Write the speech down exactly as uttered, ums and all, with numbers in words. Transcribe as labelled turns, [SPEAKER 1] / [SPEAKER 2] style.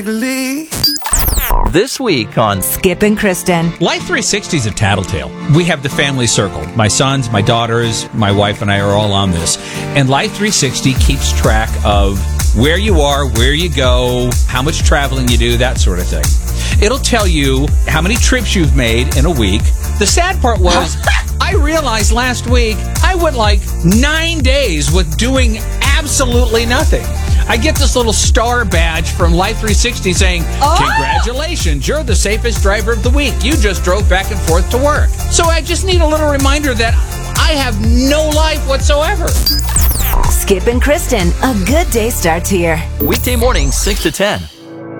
[SPEAKER 1] This week on
[SPEAKER 2] Skip and Kristen.
[SPEAKER 3] Life three sixty is a tattletale. We have the family circle. My sons, my daughters, my wife, and I are all on this. And Life three sixty keeps track of where you are, where you go, how much traveling you do, that sort of thing. It'll tell you how many trips you've made in a week. The sad part was, I realized last week I went like nine days with doing absolutely nothing. I get this little star badge from Life three sixty saying, oh! Congratulations, you're the safest driver of the week. You just drove back and forth to work. So I just need a little reminder that I have no life whatsoever.
[SPEAKER 2] Skip and Kristen, a good day starts here.
[SPEAKER 1] weekday mornings, six to ten.